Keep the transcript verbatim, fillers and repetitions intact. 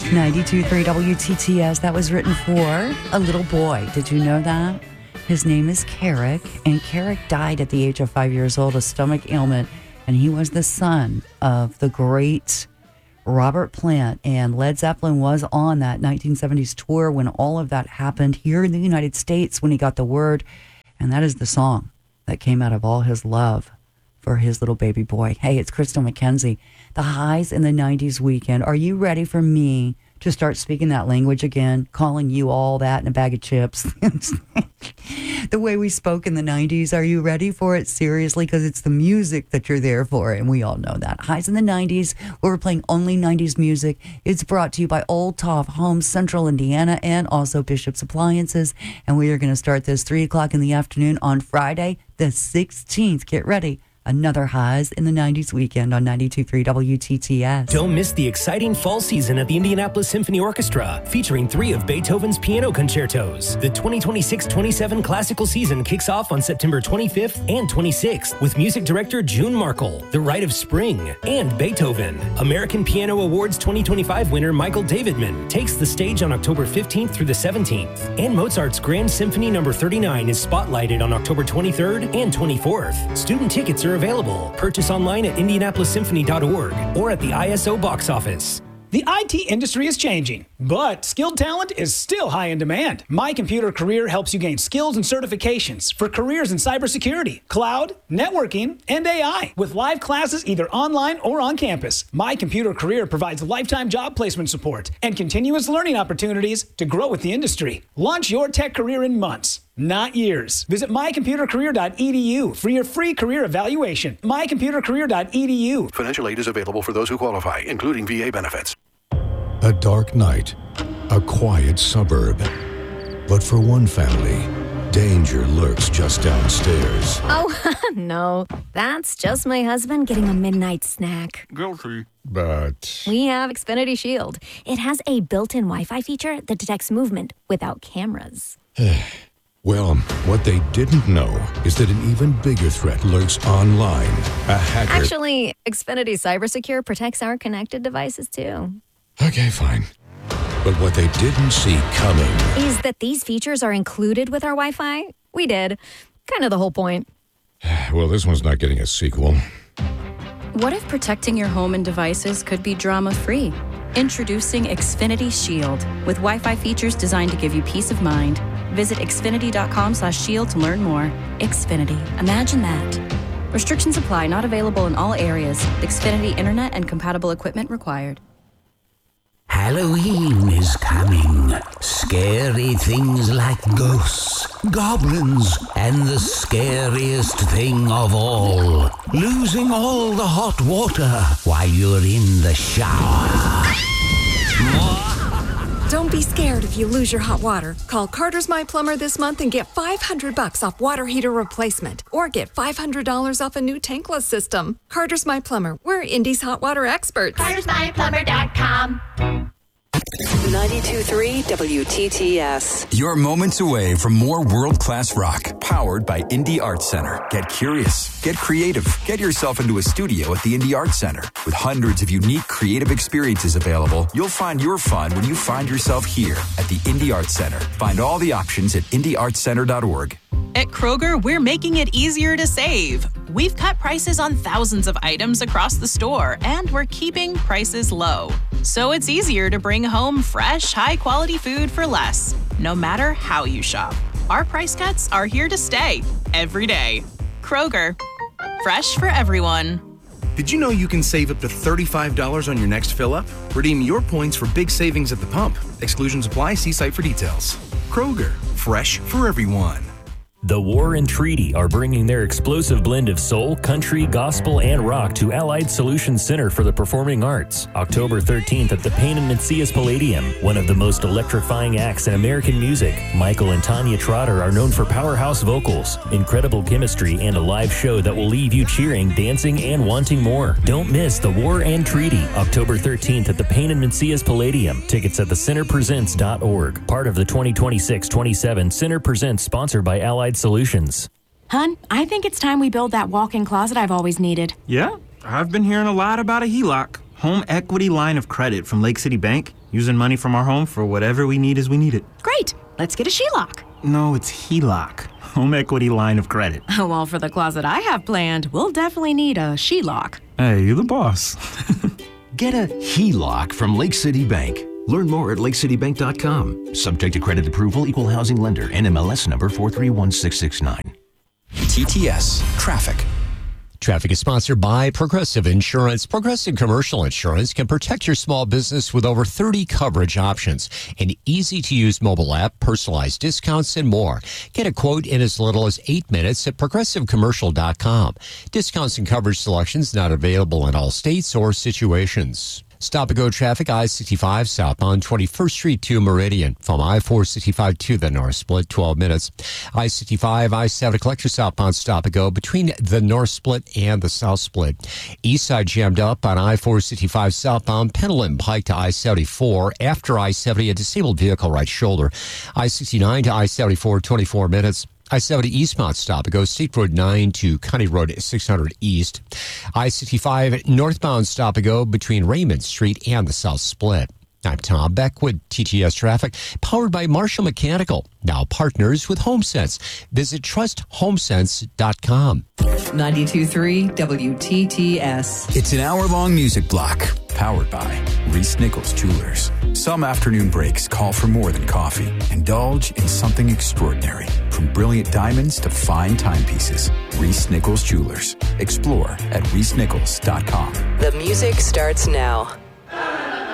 ninety-two point three W T T S. That was written for a little boy. Did you know that? His name is Carrick, and Carrick died at the age of five years old, a stomach ailment, and he was the son of the great Robert Plant, and Led Zeppelin was on that nineteen seventies tour when all of that happened here in the United States when he got the word, and that is the song that came out of all his love for his little baby boy. Hey, it's Crystal McKenzie. The highs in the nineties weekend. Are you ready for me to start speaking that language again, calling you all that in a bag of chips? The way we spoke in the nineties. Are you ready for it? Seriously, because it's the music that you're there for, and we all know that. Highs in the nineties, where we're playing only nineties music. It's brought to you by Old Toff Homes, Central Indiana, and also Bishop's Appliances. And we are going to start this three o'clock in the afternoon on Friday, the sixteenth. Get ready. Another Highs in the nineties weekend on ninety-two point three W T T S. Don't miss the exciting fall season at the Indianapolis Symphony Orchestra, featuring three of Beethoven's piano concertos. The twenty twenty-six twenty-seven classical season kicks off on September twenty-fifth and twenty-sixth with music director June Markle, The Rite of Spring, and Beethoven. American Piano Awards twenty twenty-five winner Michael Davidman takes the stage on October fifteenth through the seventeenth. And Mozart's Grand Symphony number thirty-nine is spotlighted on October twenty-third and twenty-fourth. Student tickets are available. Purchase online at indianapolis symphony dot org or at the I S O box office. The I T industry is changing, but skilled talent is still high in demand. My Computer Career helps you gain skills and certifications for careers in cybersecurity, cloud, networking, and A I. With live classes either online or on campus, My Computer Career provides lifetime job placement support and continuous learning opportunities to grow with the industry. Launch your tech career in months, not years. Visit my computer career dot e d u for your free career evaluation. my computer career dot e d u. Financial aid is available for those who qualify, including V A benefits. A dark night, a quiet suburb. But for one family, danger lurks just downstairs. Oh, no. That's just my husband getting a midnight snack. Guilty. But We have Xfinity Shield. It has a built-in Wi-Fi feature that detects movement without cameras. Well, what they didn't know is that an even bigger threat lurks online. A hacker. Actually, Xfinity CyberSecure protects our connected devices, too. Okay, fine. But what they didn't see coming Is that these features are included with our Wi-Fi? We did. Kind of the whole point. Well, this one's not getting a sequel. What if protecting your home and devices could be drama-free? Introducing Xfinity Shield, with Wi-Fi features designed to give you peace of mind. Visit xfinity dot com slash shield to learn more. Xfinity. Imagine that. Restrictions apply. Not available in all areas. Xfinity Internet and compatible equipment required. Halloween is coming. Scary things like ghosts, goblins, and the scariest thing of all, losing all the hot water while you're in the shower. Don't be scared if you lose your hot water. Call Carter's My Plumber this month and get five hundred bucks off water heater replacement, or get five hundred dollars off a new tankless system. Carter's My Plumber. We're Indy's hot water experts. carters my plumber dot com. ninety-two point three W T T S. You're moments away from more world-class rock, powered by Indy Arts Center. Get curious, get creative, get yourself into a studio at the Indy Arts Center. With hundreds of unique creative experiences available, you'll find your fun when you find yourself here at the Indy Arts Center. Find all the options at indy arts center dot org. At Kroger, we're making it easier to save. We've cut prices on thousands of items across the store, and we're keeping prices low. So it's easier to bring home fresh, high-quality food for less, no matter how you shop. Our price cuts are here to stay, every day. Kroger, fresh for everyone. Did you know you can save up to thirty-five dollars on your next fill-up? Redeem your points for big savings at the pump. Exclusions apply. See site for details. Kroger, fresh for everyone. The War and Treaty are bringing their explosive blend of soul, country, gospel, and rock to Allied Solutions Center for the Performing Arts, October thirteenth at the Payne and Macias Palladium. One of the most electrifying acts in American music, Michael and Tanya Trotter are known for powerhouse vocals, incredible chemistry, and a live show that will leave you cheering, dancing, and wanting more. Don't miss The War and Treaty, October thirteenth at the Payne and Macias Palladium. Tickets at the center presents dot org. Part of the twenty twenty-six twenty-seven Center Presents, sponsored by Allied Solutions. Hun, I think it's time we build that walk-in closet I've always needed. Yeah, I've been hearing a lot about a H E L O C, home equity line of credit from Lake City Bank. using money from our home for whatever we need as we need it. Great. Let's get a She Lock. No, it's H E L O C, Home Equity Line of Credit. Well, for the closet I have planned, we'll definitely need a She Lock. Hey, you're the boss. Get a H E L O C from Lake City Bank. Learn more at lake city bank dot com. Subject to credit approval, equal housing lender, N M L S number four three one six six nine. T T S Traffic. Traffic is sponsored by Progressive Insurance. Progressive Commercial Insurance can protect your small business with over thirty coverage options, an easy-to-use mobile app, personalized discounts, and more. Get a quote in as little as eight minutes at progressive commercial dot com. Discounts and coverage selections not available in all states or situations. Stop-and-go traffic, I sixty-five southbound twenty-first Street to Meridian. From I four sixty-five to the North Split, twelve minutes. I sixty-five, I seventy collector southbound stop-and-go between the North Split and the South Split. East side jammed up on I four sixty-five southbound Pendleton Pike to I seventy-four. After I seventy, a disabled vehicle right shoulder. I sixty-nine to I seventy-four, twenty-four minutes. I seventy eastbound stop. It goes State Road nine to County Road six hundred East. I sixty-five northbound stop and go between Raymond Street and the South Split. I'm Tom Beck with T T S Traffic, powered by Marshall Mechanical. Now partners with HomeSense. Visit trust home sense dot com. ninety-two point three W T T S. It's an hour-long music block powered by Reese Nichols Jewelers. Some afternoon breaks call for more than coffee. Indulge in something extraordinary. From brilliant diamonds to fine timepieces. Reese Nichols Jewelers. Explore at reese nichols dot com. The music starts now.